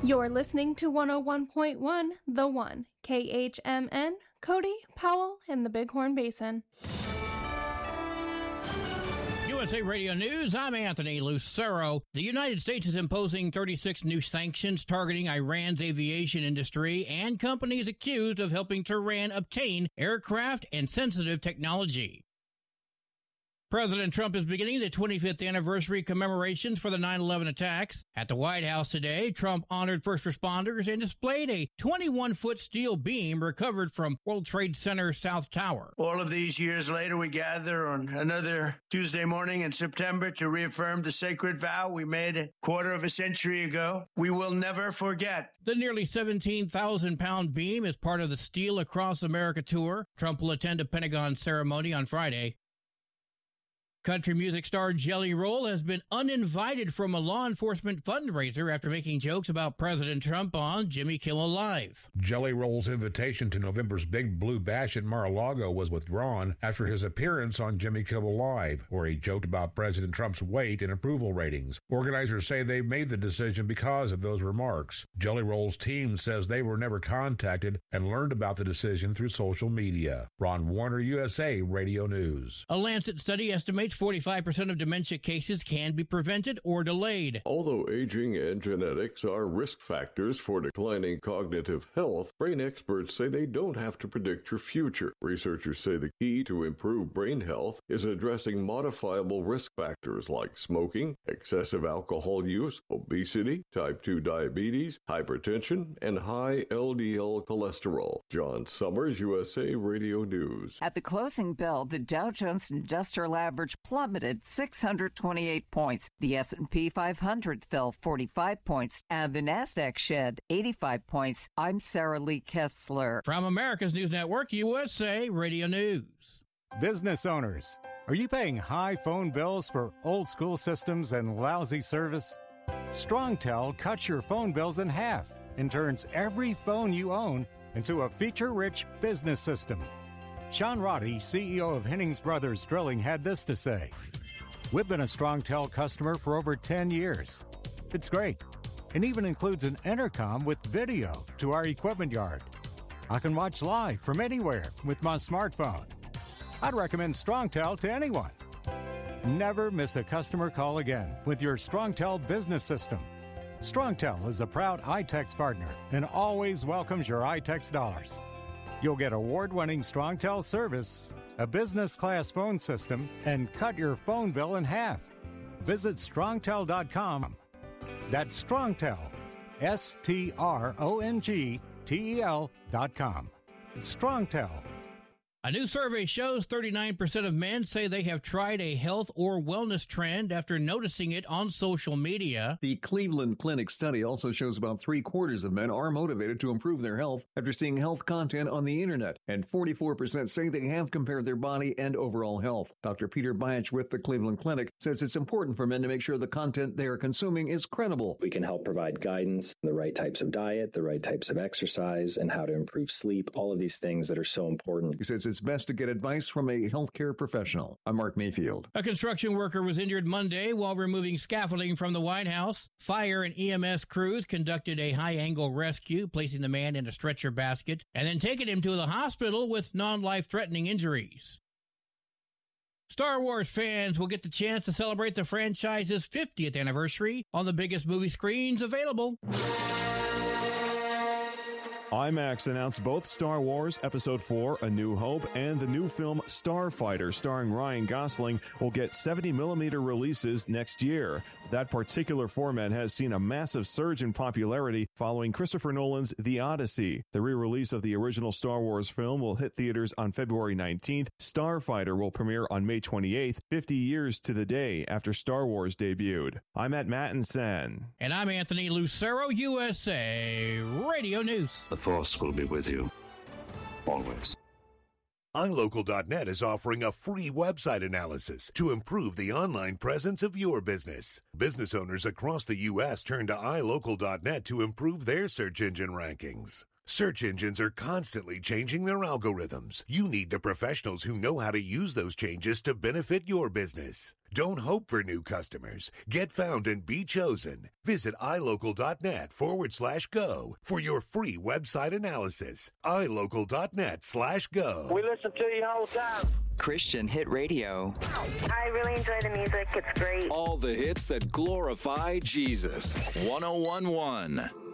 You're listening to 101.1 The One, KHMN, Cody, Powell, and the Bighorn Basin. USA Radio News, I'm Anthony Lucero. The United States is imposing 36 new sanctions targeting Iran's aviation industry and companies accused of helping Tehran obtain aircraft and sensitive technology. President Trump is beginning the 25th anniversary commemorations for the 9/11 attacks. At the White House today, Trump honored first responders and displayed a 21-foot steel beam recovered from World Trade Center South Tower. All of these years later, we gather on another Tuesday morning in September to reaffirm the sacred vow we made a quarter of a century ago. We will never forget. The nearly 17,000-pound beam is part of the Steel Across America tour. Trump will attend a Pentagon ceremony on Friday. Country music star Jelly Roll has been uninvited from a law enforcement fundraiser after making jokes about President Trump on Jimmy Kimmel Live. Jelly Roll's invitation to November's Big Blue Bash at Mar-a-Lago was withdrawn after his appearance on Jimmy Kimmel Live, where he joked about President Trump's weight and approval ratings. Organizers say they made the decision because of those remarks. Jelly Roll's team says they were never contacted and learned about the decision through social media. Ron Warner, USA Radio News. A Lancet study estimates 45% of dementia cases can be prevented or delayed. Although aging and genetics are risk factors for declining cognitive health, brain experts say they don't have to predict your future. Researchers say the key to improve brain health is addressing modifiable risk factors like smoking, excessive alcohol use, obesity, type 2 diabetes, hypertension, and high LDL cholesterol. John Summers, USA Radio News. At the closing bell, the Dow Jones Industrial Average plummeted 628 points. The S&P 500 fell 45 points, and the Nasdaq shed 85 points. I'm Sarah Lee Kessler. From America's News Network, USA Radio News. Business owners, are you paying high phone bills for old school systems and lousy service? StrongTel cuts your phone bills in half and turns every phone you own into a feature-rich business system. Sean Roddy, CEO of Hennings Brothers Drilling, had this to say. We've been a StrongTel customer for over 10 years. It's great, and even includes an intercom with video to our equipment yard. I can watch live from anywhere with my smartphone. I'd recommend StrongTel to anyone. Never miss a customer call again with your StrongTel business system. StrongTel is a proud iTex partner and always welcomes your iTex dollars. You'll get award-winning StrongTel service, a business-class phone system, and cut your phone bill in half. Visit strongtel.com. That's StrongTel, StrongTel.com. It's StrongTel. A new survey shows 39% of men say they have tried a health or wellness trend after noticing it on social media. The Cleveland Clinic study also shows about 3/4 of men are motivated to improve their health after seeing health content on the internet, and 44% say they have compared their body and overall health. Dr. Peter Byach with the Cleveland Clinic says it's important for men to make sure the content they are consuming is credible. We can help provide guidance, the right types of diet, the right types of exercise, and how to improve sleep, all of these things that are so important. He says it's best to get advice from a healthcare professional. I'm Mark Mayfield. A construction worker was injured Monday while removing scaffolding from the White House. Fire and EMS crews conducted a high-angle rescue, placing the man in a stretcher basket, and then taking him to the hospital with non-life-threatening injuries. Star Wars fans will get the chance to celebrate the franchise's 50th anniversary on the biggest movie screens available. IMAX announced both Star Wars Episode 4, A New Hope, and the new film Starfighter, starring Ryan Gosling, will get 70mm releases next year. That particular format has seen a massive surge in popularity following Christopher Nolan's The Odyssey. The re-release of the original Star Wars film will hit theaters on February 19th. Starfighter will premiere on May 28th, 50 years to the day after Star Wars debuted. I'm at Mattinson. And I'm Anthony Lucero, USA Radio News. The Force will be with you, always. iLocal.net is offering a free website analysis to improve the online presence of your business. Business owners across the U.S. turn to iLocal.net to improve their search engine rankings. Search engines are constantly changing their algorithms. You need the professionals who know how to use those changes to benefit your business. Don't hope for new customers. Get found and be chosen. Visit ilocal.net/go for your free website analysis. ilocal.net/go. We listen to you all the time. Christian Hit Radio. I really enjoy the music. It's great. All the hits that glorify Jesus. 101.1.